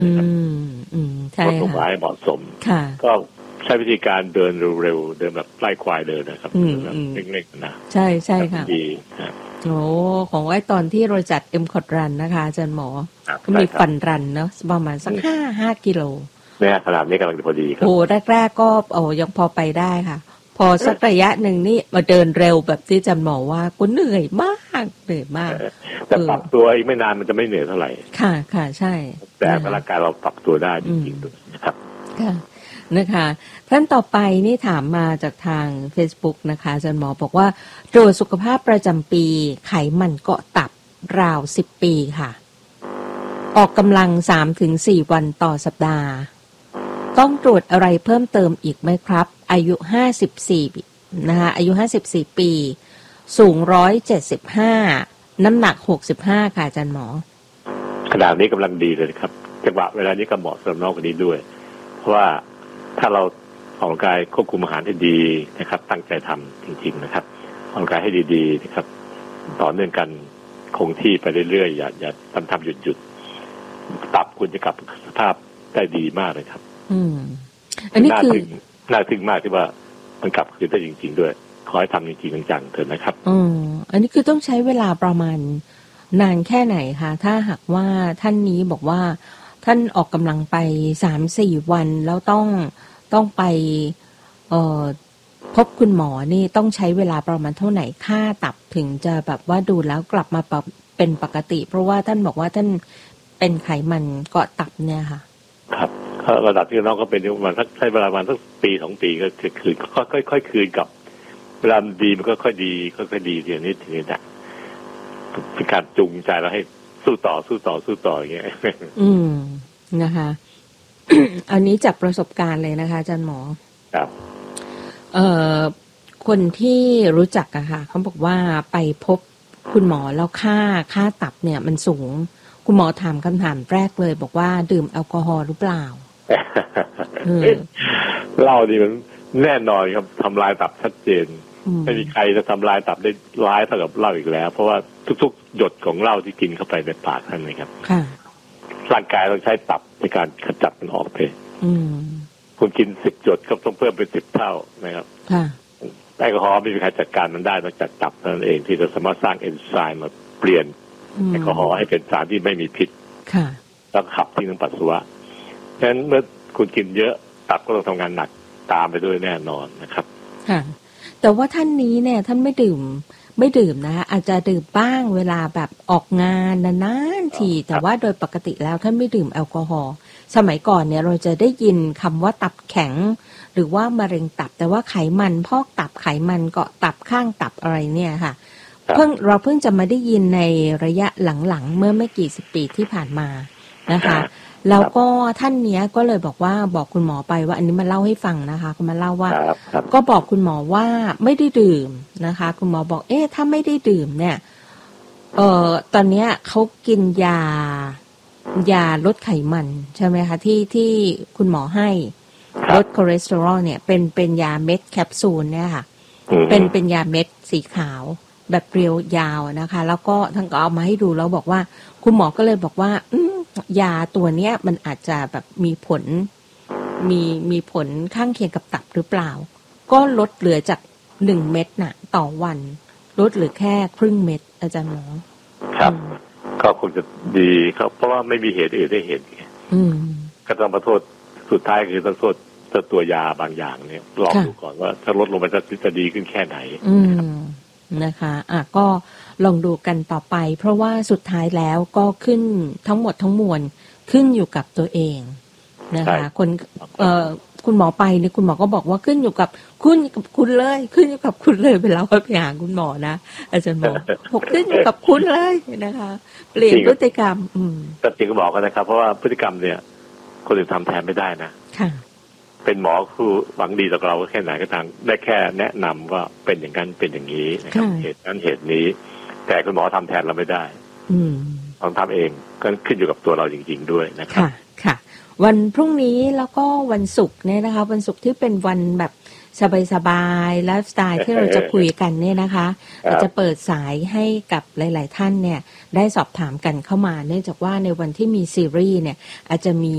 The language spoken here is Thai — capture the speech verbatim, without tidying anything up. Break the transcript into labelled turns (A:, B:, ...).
A: นะครับลดลงมาให้เหมาะสมก็ใช้วิธีการเดินเร็วๆเดินแบบไล่ควายเดินนะครับเล็กๆนะ
B: ใช่ใช่ค่ะดีโอ้ของไอ้ตอนที่เราจัด เอ็ม คอท Run นะคะอาจารย์หมอก็มีฟันรันเนาะประมาณสักห้าห้ากิโล
A: เนี่ยขนาดนี้กำลังพอดีครับ
B: โอ้แรกๆก็โอ้ยังพอไปได้ค่ะพอสักระยะหนึ่งนี่มาเดินเร็วแบบที่อาจารย์หมอว่าก็เหนื่อยมากเหนื่อยมาก
A: แต่ปรับตัวอีกไม่นานมันจะไม่เหนื่อยเท่าไหร่
B: ค่ะค่ะใช่
A: แต่ร่างกายเราปรับตัวได้จริงๆด้วยนะครับ
B: ค่ะนะคะท่านต่อไปนี่ถามมาจากทาง Facebook นะคะอาจารย์หมอบอกว่าตรวจสุขภาพประจำปีไขมันเกาะตับราวสิบปีค่ะออกกำลัง สามถึงสี่ วันต่อสัปดาห์ต้องตรวจอะไรเพิ่มเติมอีกไหมครับอายุห้าสิบสี่นะคะอายุห้าสิบสี่ปีสูงหนึ่งร้อยเจ็ดสิบห้าน้ำหนักหกสิบห้าค่ะอาจารย์หมอ
A: ขนาดนี้กำลังดีเลยครับจังหวะเวลานี้ก็เหมาะสำหรับน้องคนนี้ด้วยเพราะว่าถ้าเราออกกำลังกายควบคุมอาหารให้ดีนะครับตั้งใจทำจริงๆนะครับออกกำลังกายให้ดีๆนะครับต่อเนื่องกันคงที่ไปเรื่อยๆอย่าอย่าทำทำหยุดหยุดตับคุณจะกลับสภาพได้ดีมากเลยครับ
B: อืมอันนี้คือ
A: น่าทึ่งมากที่ว่ามันกลับคืนได้จริงๆด้วยขอให้ทำจริงๆจังๆเถอะนะครับ
B: อืมอันนี้คือต้องใช้เวลาประมาณนานแค่ไหนคะถ้าหากว่าท่านนี้บอกว่าท่านออกกำลังไป สามถึงสี่ วันแล้วต้องต้องไปเอ่อพบคุณหมอนี่ต้องใช้เวลาประมาณเท่าไหร่ค่าตับถึงจะแบบว่าดูแล้วกลับมาเป็นปกติเพราะว่าท่านบอกว่าท่านเป็นไขมันเกาะตับเนี่ยค่ะ
A: ครับระดับที่น้องก็เป็นประมาณสักใช้เวลาประมาณสักปีสองปีก็คือคืนค่อยๆคืนกับเวลาดีมันก็ค่อยดีค่อยๆดีทีนี้ทีนี้นะเป็นการจูงใจเราให้สู้ต่อสู้ต่อสู้ต่ออย่างเงี้ย
B: อืมนะคะ อันนี้จากประสบการณ์เลยนะคะอาจารย์หมอ
A: ครับ
B: เอ่อคนที่รู้จักอะค่ะเขาบอกว่าไปพบคุณหมอแล้วค่าค่าตับเนี่ยมันสูงคุณหมอถามคำถามแรกเลยบอกว่าดื่มแอลกอฮอล์หรือเปล่า
A: เหล้านี่มันแน่นอนครับทำลายตับชัดเจนไม่มีใครจะทำลายตับได้ร้ายเท่ากับเหล้าอีกแล้วเพราะว่าทุกๆหยดของเหล้าที่กินเข้าไปในปากท่านนะครับร่างกายต้องใช้ตับในการขจัดมันออกไปคุณกินสิบหยดก็ต้องเพิ่มเป็นสิบเท่านะครับแอลกอฮอล์ไม่มีใครจัดการมันได้นอกจากตับนั่นเองที่จะสามารถสร้างเอนไซม์มาเปลี่ยนแอลกอฮอล์ให้เป็นสารที่ไม่มีพิษแล้วขับทิ้งทั้งปัสสาวะฉะนั้นเมื่อคุณกินเยอะตับก็ต้องทำงานหนักตามไปด้วยแน่นอนนะครับ
B: ค่ะแต่ว่าท่านนี้เนี่ยท่านไม่ดื่มไม่ดื่มนะคะอาจจะดื่มบ้างเวลาแบบออกงานนานๆทีแต่ว่าโดยปกติแล้วท่านไม่ดื่มแอลกอฮอล์สมัยก่อนเนี่ยเราจะได้ยินคำว่าตับแข็งหรือว่ามะเร็งตับแต่ว่าไขมันพอกตับไขมันเกาะตับข้างตับอะไรเนี่ยค่ะเพิ่งเราเพิ่งจะมาได้ยินในระยะหลังๆเมื่อไม่กี่สิบปีที่ผ่านมานะคะแล้วก็ท่านเนี้ยก็เลยบอกว่าบอกคุณหมอไปว่าอันนี้มาเล่าให้ฟังนะคะคุณมาเล่าว่าก็บอกคุณหมอว่าไม่ได้ดื่มนะคะคุณหมอบอกเอ๊ะถ้าไม่ได้ดื่มเนี่ยเอ่อตอนเนี้ยเขากินยายาลดไขมันใช่ไหมคะที่ที่คุณหมอให้ลดคอเลสเตอรอลเนี่ยเป็นเป็นยาเม็ดแคปซูลเนี่ยค่ะเป็นเป็นยาเม็ดสีขาวแบบเรียวยาวนะคะแล้วก็ท่านก็เอามาให้ดูแล้วบอกว่าคุณหมอก็เลยบอกว่าอืมยาตัวเนี้ยมันอาจจะแบบมีผลมีมีผลข้างเคียงกับตับหรือเปล่าก็ลดเหลือจากหนึ่งเม็ดน่ะต่อวันลดเหลือแค่ครึ่งเม็ดอาจารย์หมอ
A: ครับก็คงจะดีครับเพราะว่าไม่มีเหตุอื่นได้เห็นก็ต้องมาโทษสุดท้ายคือต้องโทษตัวยาบางอย่างเนี่ยลองดูก่อนว่าถ้าลดลงไปจะจะดีขึ้นแค่ไหน
B: นะคะอ่ะก็ลองดูกันต่อไปเพราะว่าสุดท้ายแล้วก็ขึ้นทั้งหมดทั้งมวลขึ้นอยู่กับตัวเองนะคะคนเอ่อคุณหมอไปนี่คุณหมอก็บอกว่าขึ้นอยู่กับคุณกับคุณเลยขึ้นอยู่กับคุณเลยเป็นเราไปหาคุณหมอนะอาจารย์หมอบอกขึ้นอยู่กับคุณเลยนะคะเปลี่ยนพฤติกรรมอืม
A: แต่จริงก็บอกกันนะครับเพราะว่าพฤติกรรมเนี่ยคนอื่นทำแทนไม่ได้นะ
B: ค่ะ
A: เป็นหมอผู้หวังดีต่อเราแค่ไหนก็ตามได้แค่แนะนำว่าเป็นอย่างนั้นเป็นอย่างนี้นะครับเหตุนั้นเหตุนี้แต่คุณหมอทำแทนเราไม่ได้ต้องทำเองก็ขึ้นอยู่กับตัวเราจริงๆด้วยนะครับ
B: ค่ะค่ะวันพรุ่งนี้แล้วก็วันศุกร์เนี่ยนะคะวันศุกร์ที่เป็นวันแบบสบายๆไลฟ์สไตล์ที่เราจะคุยกันเนี่ยนะคะเราจะเปิดสายให้กับหลายๆท่านเนี่ยได้สอบถามกันเข้ามาเนื่องจากว่าในวันที่มีซีรีส์เนี่ยอาจจะมี